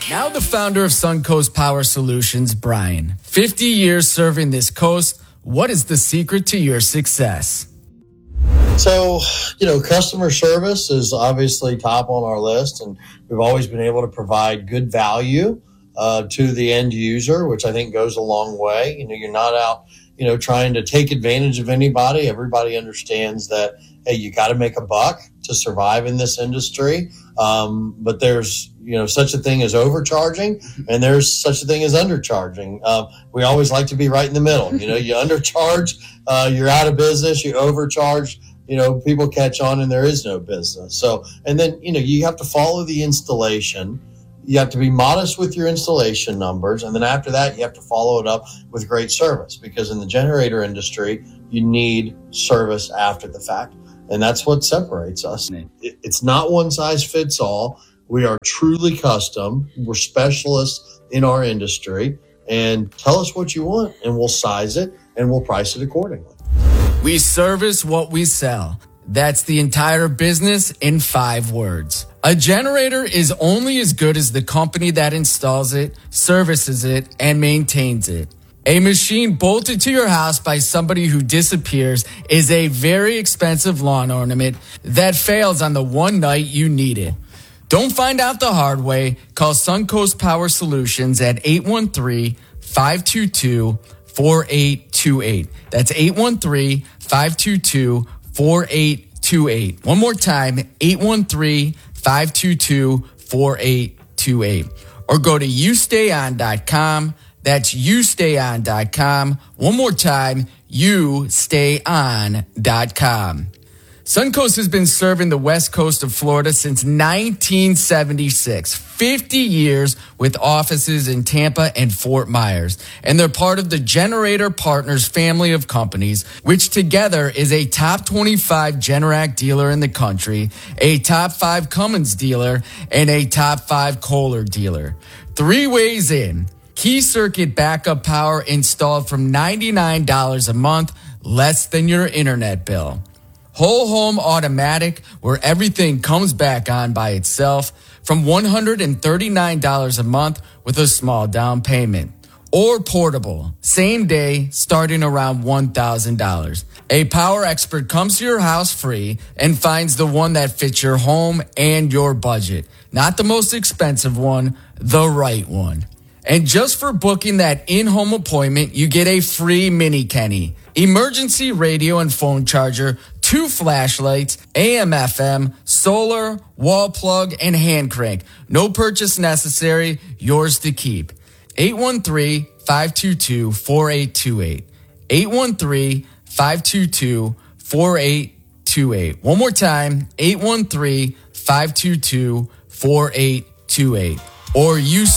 Now the founder of Suncoast Power Solutions, Brian. 50 years serving this coast. What is the secret to your success? So, customer service is obviously top on our list, and we've always been able to provide good value to the end user, which I think goes a long way. You're not out, trying to take advantage of anybody. Everybody understands that, hey, you got to make a buck to survive in this industry. But there's, such a thing as overcharging, and there's such a thing as undercharging. We always like to be right in the middle. You undercharge, you're out of business. You overcharge, people catch on and there is no business. So, and then, you have to follow the installation. You have to be modest with your installation numbers. And then after that, you have to follow it up with great service, because in the generator industry, you need service after the fact. And that's what separates us. It's not one size fits all. We are truly custom. We're specialists in our industry. And tell us what you want, and we'll size it and we'll price it accordingly. We service what we sell. That's the entire business in 5 words. A generator is only as good as the company that installs it, services it, and maintains it. A machine bolted to your house by somebody who disappears is a very expensive lawn ornament that fails on the one night you need it. Don't find out the hard way. Call Suncoast Power Solutions at 813-522-4828. That's 813-522-4828. One more time, 813-522-4828. Or go to youstayon.com. That's youstayon.com. One more time, youstayon.com. Suncoast has been serving the west coast of Florida since 1976, 50 years with offices in Tampa and Fort Myers. And they're part of the Generator Partners family of companies, which together is a top 25 Generac dealer in the country, a top 5 Cummins dealer, and a top 5 Kohler dealer. 3 ways in. Key circuit backup power installed from $99 a month, less than your internet bill. Whole home automatic, where everything comes back on by itself, from $139 a month with a small down payment. Or portable, same day, starting around $1,000. A power expert comes to your house free and finds the one that fits your home and your budget. Not the most expensive one, the right one. And just for booking that in-home appointment, you get a free mini Kenny, emergency radio and phone charger, 2 flashlights, AM/FM, solar, wall plug, and hand crank. No purchase necessary, yours to keep. 813-522-4828. 813-522-4828. One more time, 813-522-4828. Or use